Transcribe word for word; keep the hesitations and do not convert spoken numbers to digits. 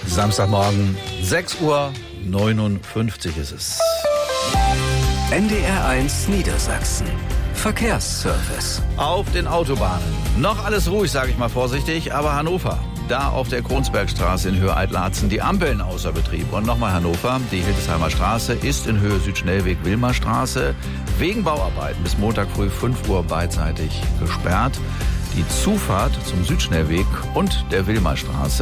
Samstagmorgen, sechs Uhr neunundfünfzig ist es. N D R eins Niedersachsen. Verkehrsservice. Auf den Autobahnen. Noch alles ruhig, sage ich mal vorsichtig, aber Hannover. Da auf der Kronsbergstraße in Höhe Eitlarzen die Ampeln außer Betrieb. Und nochmal Hannover, die Hildesheimer Straße ist in Höhe Südschnellweg Wilmerstraße wegen Bauarbeiten bis Montag früh fünf Uhr beidseitig gesperrt. Die Zufahrt zum Südschnellweg und der Wilmerstraße